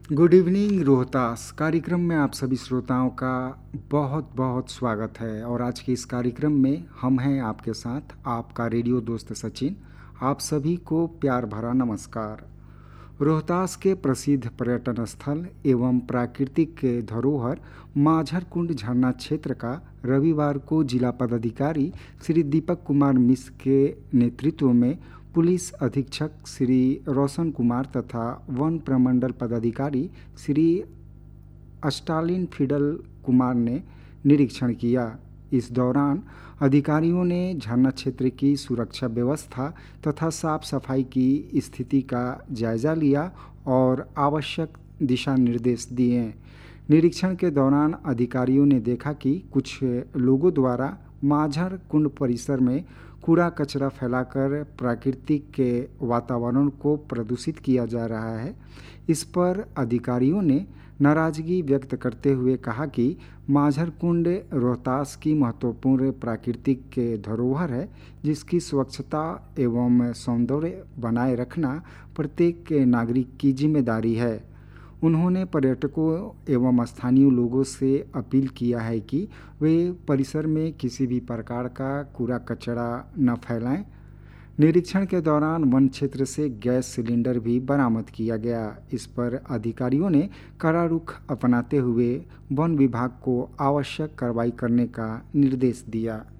Good evening Rohtas कार्यक्रम में आप सभी श्रोताओं का बहुत बहुत स्वागत है। और आज के इस कार्यक्रम में हम हैं आपके साथ, आपका रेडियो दोस्त सचिन। आप सभी को प्यार भरा नमस्कार। रोहतास के प्रसिद्ध पर्यटन स्थल एवं प्राकृतिक धरोहर माझर कुंड झरना क्षेत्र का रविवार को जिला पदाधिकारी श्री दीपक कुमार मिश्र के नेतृत्व में पुलिस अधीक्षक श्री रोशन कुमार तथा वन प्रमंडल पदाधिकारी श्री अस्टालिन फिडल कुमार ने निरीक्षण किया। इस दौरान अधिकारियों ने झरना क्षेत्र की सुरक्षा व्यवस्था तथा साफ सफाई की स्थिति का जायजा लिया और आवश्यक दिशा निर्देश दिए। निरीक्षण के दौरान अधिकारियों ने देखा कि कुछ लोगों द्वारा माझर कुंड परिसर में कूड़ा कचरा फैलाकर प्राकृतिक के वातावरण को प्रदूषित किया जा रहा है। इस पर अधिकारियों ने नाराजगी व्यक्त करते हुए कहा कि माझर कुंड रोहतास की महत्वपूर्ण प्राकृतिक के धरोहर है, जिसकी स्वच्छता एवं सौंदर्य बनाए रखना प्रत्येक नागरिक की जिम्मेदारी है। उन्होंने पर्यटकों एवं स्थानीय लोगों से अपील किया है कि वे परिसर में किसी भी प्रकार का कूड़ा कचरा न फैलाएं। निरीक्षण के दौरान वन क्षेत्र से गैस सिलेंडर भी बरामद किया गया। इस पर अधिकारियों ने कड़ा रुख अपनाते हुए वन विभाग को आवश्यक कार्रवाई करने का निर्देश दिया।